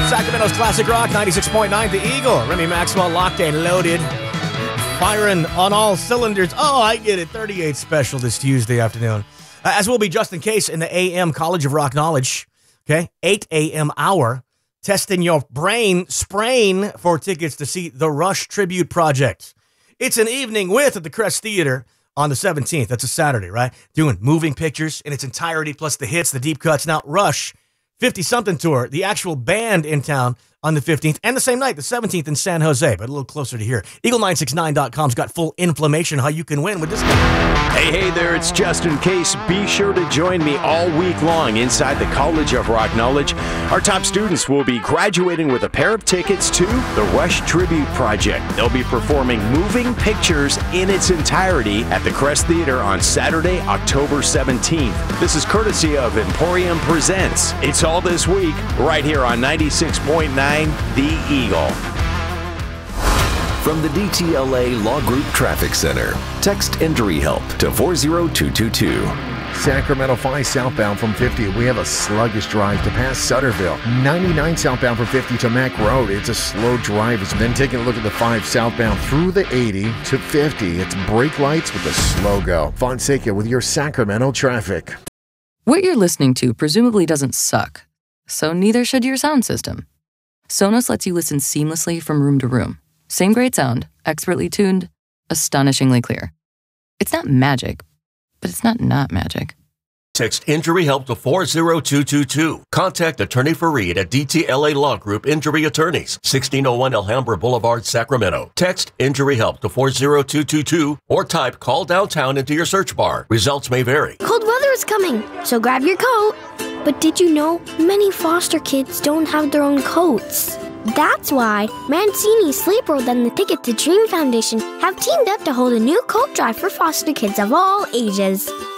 Sacramento's Classic Rock, 96.9 The Eagle. Remy Maxwell locked and loaded. Firing on all cylinders. Oh, I get it. 38 special this Tuesday afternoon. As will be Justin Case in the AM College of Rock Knowledge. Okay, 8 a.m. hour. Testing your brain, spraying for tickets to see the Rush Tribute Project. It's an evening with at the Crest Theater on the 17th. That's a Saturday, right? Doing moving pictures in its entirety, plus the hits, the deep cuts. Now, Rush 50-something tour, the actual band in town on the 15th, and the same night, the 17th in San Jose, but a little closer to here. Eagle969.com's got full information how you can win with this guy. Hey there, it's Justin Case. Be sure to join me all week long inside the College of Rock Knowledge. Our top students will be graduating with a pair of tickets to the Rush Tribute Project. They'll be performing moving pictures in its entirety at the Crest Theater on Saturday, October 17th. This is courtesy of Emporium Presents. It's all this week, right here on 96.9 The Eagle. From the DTLA Law Group Traffic Center, text injury help to 40222. Sacramento 5 southbound from 50. We have a sluggish drive to pass Sutterville. 99 southbound from 50 to Mack Road. It's a slow drive. It's then taking a look at the 5 southbound through the 80 to 50. It's brake lights with a slow go. Fonseca with your Sacramento traffic. What you're listening to presumably doesn't suck, so neither should your sound system. Sonos lets you listen seamlessly from room to room. Same great sound, expertly tuned, astonishingly clear. It's not magic, but it's not magic. Text injury help to 40222. Contact Attorney Fareed at DTLA Law Group Injury Attorneys, 1601 Alhambra Boulevard, Sacramento. Text injury help to 40222 or type call downtown into your search bar. Results may vary. Cold weather is coming, so grab your coat. But did you know many foster kids don't have their own coats? That's why Mancini, Sleep World, and the Ticket to Dream Foundation have teamed up to hold a new coat drive for foster kids of all ages.